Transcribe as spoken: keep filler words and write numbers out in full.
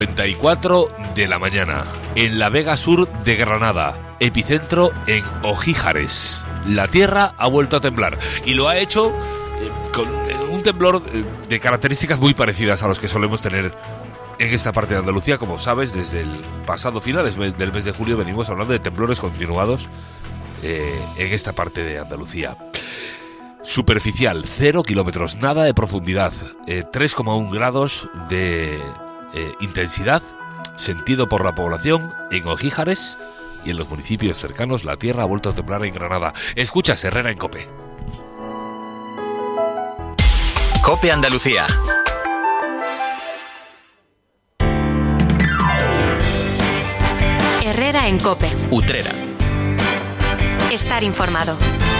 treinta y cuatro de la mañana, en la Vega Sur de Granada, epicentro en Ojíjares. La tierra ha vuelto a temblar y lo ha hecho eh, con eh, un temblor eh, de características muy parecidas a los que solemos tener en esta parte de Andalucía. Como sabes, desde el pasado finales del mes de julio venimos hablando de temblores continuados eh, en esta parte de Andalucía. Superficial, cero kilómetros, nada de profundidad, eh, tres coma uno grados de eh, intensidad, sentido por la población en Ojíjares y en los municipios cercanos. La tierra ha vuelto a temblar en Granada. Escuchas Herrera en COPE. COPE Andalucía. Herrera en COPE. Utrera. Estar informado.